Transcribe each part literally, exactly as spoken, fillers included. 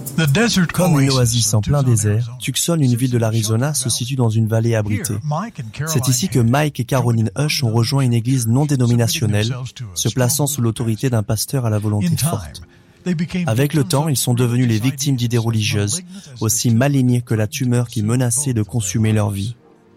Comme une oasis en plein désert, Tucson, une ville de l'Arizona, se situe dans une vallée abritée. C'est ici que Mike et Caroline Hush ont rejoint une église non dénominationnelle, se plaçant sous l'autorité d'un pasteur à la volonté forte. Avec le temps, ils sont devenus les victimes d'idées religieuses, aussi malignes que la tumeur qui menaçait de consumer leur vie.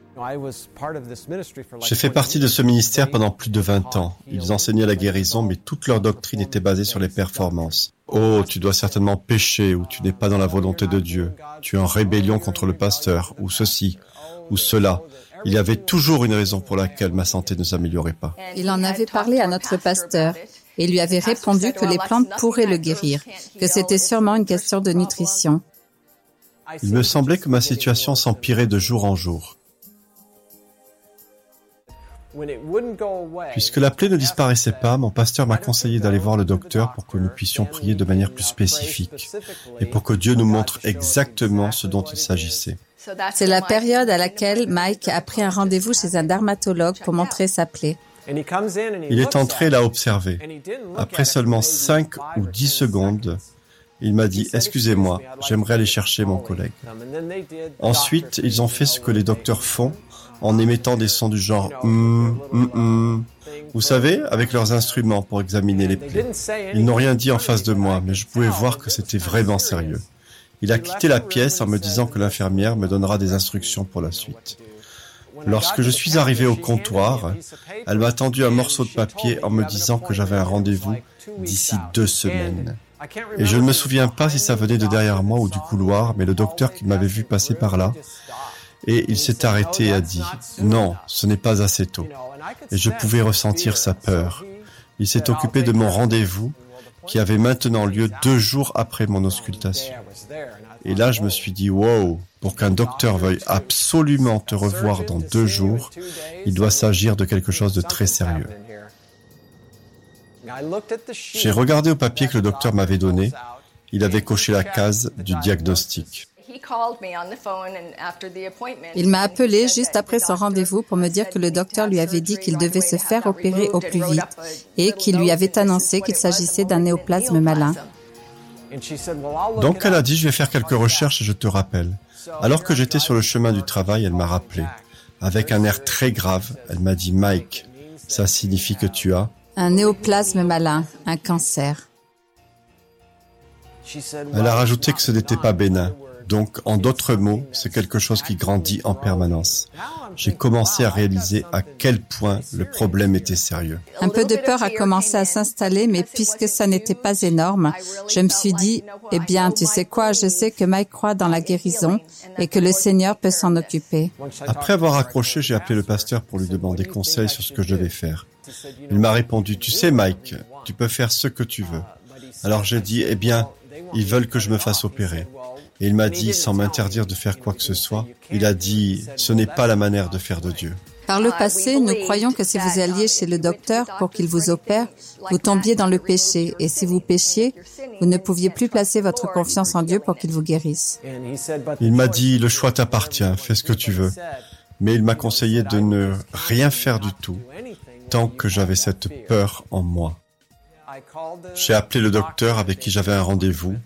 J'ai fait partie de ce ministère pendant plus de vingt ans. Ils enseignaient la guérison, mais toute leur doctrine était basée sur les performances. Oh, tu dois certainement pécher, ou tu n'es pas dans la volonté de Dieu. Tu es en rébellion contre le pasteur, ou ceci, ou cela. Il y avait toujours une raison pour laquelle ma santé ne s'améliorait pas. Il en avait parlé à notre pasteur et lui avait répondu que les plantes pourraient le guérir, que c'était sûrement une question de nutrition. Il me semblait que ma situation s'empirait de jour en jour. Puisque la plaie ne disparaissait pas, mon pasteur m'a conseillé d'aller voir le docteur pour que nous puissions prier de manière plus spécifique et pour que Dieu nous montre exactement ce dont il s'agissait. C'est la période à laquelle Mike a pris un rendez-vous chez un dermatologue pour montrer sa plaie. Il est entré et l'a observé. Après seulement cinq ou dix secondes, il m'a dit « Excusez-moi, j'aimerais aller chercher mon collègue ». Ensuite, ils ont fait ce que les docteurs font en émettant des sons du genre mm, mm, mm. Vous savez, avec leurs instruments pour examiner les plaies. Ils n'ont rien dit en face de moi, mais je pouvais voir que c'était vraiment sérieux. Il a quitté la pièce en me disant que l'infirmière me donnera des instructions pour la suite. Lorsque je suis arrivé au comptoir, elle m'a tendu un morceau de papier en me disant que j'avais un rendez-vous d'ici deux semaines. Et je ne me souviens pas si ça venait de derrière moi ou du couloir, mais le docteur qui m'avait vu passer par là, et il s'est arrêté et a dit « Non, ce n'est pas assez tôt ». Et je pouvais ressentir sa peur. Il s'est occupé de mon rendez-vous, qui avait maintenant lieu deux jours après mon auscultation. Et là, je me suis dit « Wow, pour qu'un docteur veuille absolument te revoir dans deux jours, il doit s'agir de quelque chose de très sérieux ». J'ai regardé au papier que le docteur m'avait donné. Il avait coché la case du diagnostic. Il m'a appelé juste après son rendez-vous pour me dire que le docteur lui avait dit qu'il devait se faire opérer au plus vite et qu'il lui avait annoncé qu'il s'agissait d'un néoplasme malin. Donc elle a dit « Je vais faire quelques recherches et je te rappelle ». Alors que j'étais sur le chemin du travail, elle m'a rappelé. Avec un air très grave, elle m'a dit « Mike, ça signifie que tu as… » Un néoplasme malin, un cancer. Elle a rajouté que ce n'était pas bénin. Donc, en d'autres mots, c'est quelque chose qui grandit en permanence. J'ai commencé à réaliser à quel point le problème était sérieux. Un peu de peur a commencé à s'installer, mais puisque ça n'était pas énorme, je me suis dit, eh bien, tu sais quoi, je sais que Mike croit dans la guérison et que le Seigneur peut s'en occuper. Après avoir accroché, j'ai appelé le pasteur pour lui demander conseil sur ce que je devais faire. Il m'a répondu, tu sais Mike, tu peux faire ce que tu veux. Alors j'ai dit, eh bien, ils veulent que je me fasse opérer. Et il m'a dit, sans m'interdire de faire quoi que ce soit, il a dit, ce n'est pas la manière de faire de Dieu. Par le passé, nous croyons que si vous alliez chez le docteur pour qu'il vous opère, vous tombiez dans le péché. Et si vous péchiez, vous ne pouviez plus placer votre confiance en Dieu pour qu'il vous guérisse. Il m'a dit, le choix t'appartient, fais ce que tu veux. Mais il m'a conseillé de ne rien faire du tout, tant que j'avais cette peur en moi. J'ai appelé le docteur avec qui j'avais un rendez-vous